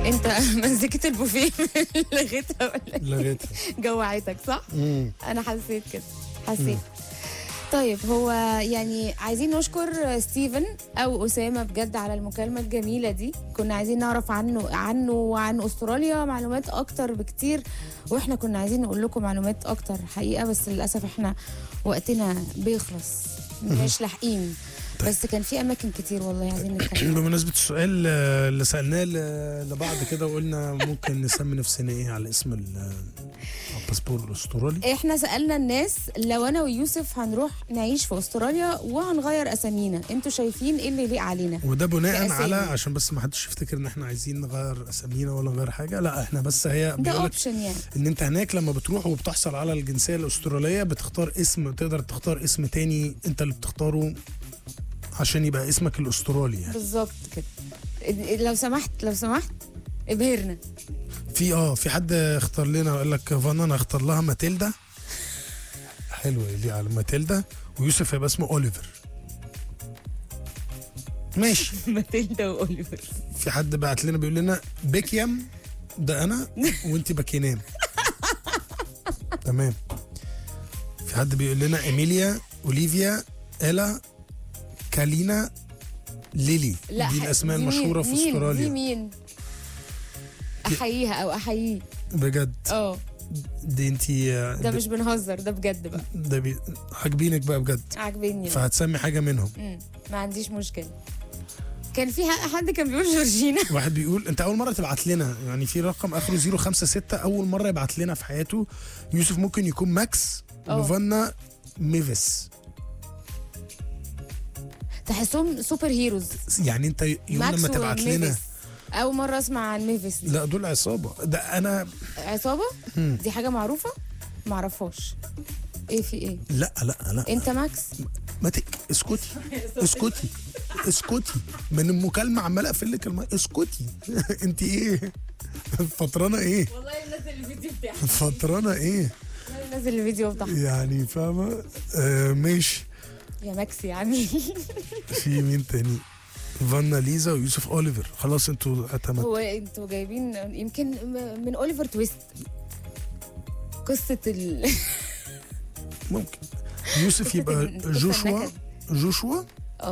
انت مزيكة البوفيه لغيتها ولا لغيتها. جوعتك صح؟ انا حسيت كده، حسيت. طيب هو يعني عايزين نشكر ستيفن او اسامه بجد على المكالمه الجميله دي. كنا عايزين نعرف عنه وعن استراليا معلومات اكتر بكتير، واحنا كنا عايزين نقول لكم معلومات اكتر حقيقه، بس للاسف احنا وقتنا بيخلص مش لاحقين. بس كان في اماكن كتير والله عايزين نتكلم. بمناسبة السؤال اللي سألناه لبعض كده وقلنا ممكن نسمي نفسنا ايه على اسم الباسبور الاسترالي. احنا سألنا الناس لو انا ويوسف هنروح نعيش في استراليا وهنغير اسامينا، انتوا شايفين ايه اللي يليق علينا؟ وده بناء كأسامي. على عشان بس ما حدش يفتكر ان احنا عايزين نغير اسامينا ولا نغير حاجة، لا احنا بس هي ده بيقولك اوبشن يعني. ان انت هناك لما بتروح وبتحصل على الجنسية الاسترالية بتختار اسم، تقدر تختار اسم تاني انت اللي بتختاره عشان يبقى اسمك الاسترالي يعني. بالظبط كده. لو سمحت ابهرنا. في حد اختار لنا وقال لك فانا انا اختار لها ماتيلدا. حلوه دي على ماتيلدا، ويوسف هيبقى اسمه اوليفر. ماشي. ماتيلدا واوليفر. في حد بعت لنا بيقول لنا بيكيام، ده انا وانت باكينام. تمام. في حد بيقول لنا ايميليا، اوليفيا، الا، كالينا، ليلي. لا دي الاسماء المشهوره في استراليا. دي مين؟ احييها او احييه بجد. دي انتي ده مش بنهزر، ده بجد بقى. ده عاجبينك بقى بجد. عاجبيني. فهتسمي حاجه منهم. ما عنديش مشكله. كان في حد كان بيقول جورجينا. واحد بيقول انت اول مره تبعت لنا، يعني في رقم اخره 056 اول مره يبعت لنا في حياته. يوسف ممكن يكون ماكس وفانا ميفيس. تحسهم سوبر هيروز يعني انت يوم لما تبعت لنا. اول مره اسمع عن ميفيس دي. لا دول عصابه، ده انا عصابه. دي حاجه معروفه ما اعرفهاش. ايه في ايه؟ لا انت ماكس. ما اسكتي من المكالمه عمال اقفل لك اسكتي. انت ايه فطرانه ايه؟ والله نزل الفيديو بتاعك. فطرانه ايه؟ نزل الفيديو بتاعك يعني فاهمه. ماشي يا ماكس يعني. في مين تاني؟ فانا ليزا ويوسف اوليفر. خلاص انتوا اعتمدتوا. هو انتوا جايبين يمكن من اوليفر تويست قصه ممكن يوسف يبقى جوشوا. جوشوا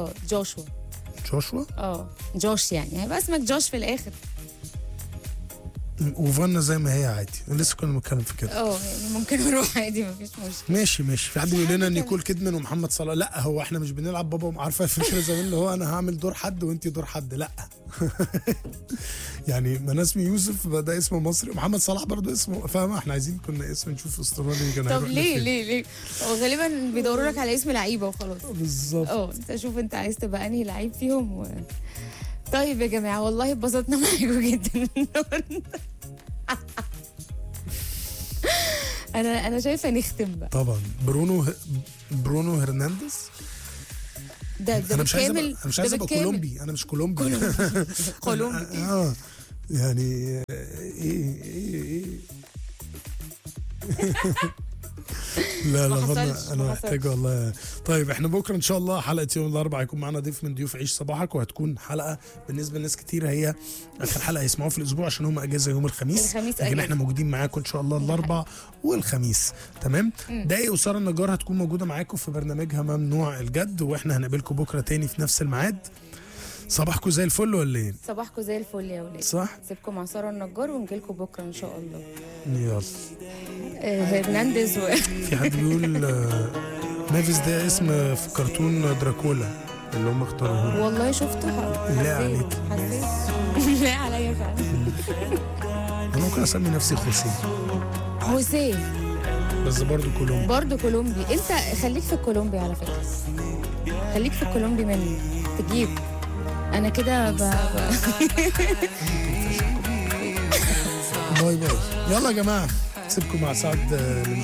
جوش، يعني هيبقى اسمك جوش في الاخر. وفانا زي ما هي عادي، لسه كنا بنتكلم في كده. يعني ممكن اروح عادي مفيش مشكله. ماشي. في حد بيقول لنا نيكول كيدمان ومحمد صلاح. لا هو احنا مش بنلعب بابا، عارفه الفكره زمان اللي هو انا هعمل دور حد وانت دور حد. لا. يعني ما انا اسمي يوسف ده اسمه مصري، ومحمد صلاح برضه اسمه، فاهمه؟ احنا عايزين كنا اسم نشوف استرالي كان. طب ليه هو غالبا بيدوروا لك على اسم لعيبه وخلاص. بالظبط. انت شوف انت عايز تبقى انهي لعيب فيهم طيب يا جماعه والله اتبسطنا معاكم جدا. انا شايفه نختم بقى. طبعا برونو هرنانديز. ده انا مش عايز ابقى كولومبي. انا مش كولومبي. كولومبي. يعني ايه. لا انا محتاج والله. طيب احنا بكره ان شاء الله حلقه يوم الاربعاء هيكون معانا ضيف من ضيوف عيش صباحك، وهتكون حلقه بالنسبه لناس كتير هي اخر حلقه يسمعوها في الاسبوع عشان هم اجازه يوم الخميس. لكن احنا موجودين معاكم ان شاء الله الاربعاء والخميس. تمام. دقايق وساره النجار هتكون موجوده معاكم في برنامجها ممنوع الجد، واحنا هنقابلكم بكره تاني في نفس الميعاد. صباحكم زي الفل ولا ايه؟ صباحكم زي الفل يا ولاد. صح. سيبكم مع ساره النجار ونجيلكم بكره ان شاء الله. يلا. هرنانديز في حد بيقول مافيس ده اسم في كرتون دراكولا اللي هم اختاروه. والله شفته. لا عليك. لا عليا فعلا. انا ممكن اسمي نفسي خوسيه. بس برضه كولومبي. انت خليك في الكولومبي على فكره. خليك في الكولومبي مني تجيب. انا كده باي. يلا يا جماعه سيبكم مع سعد.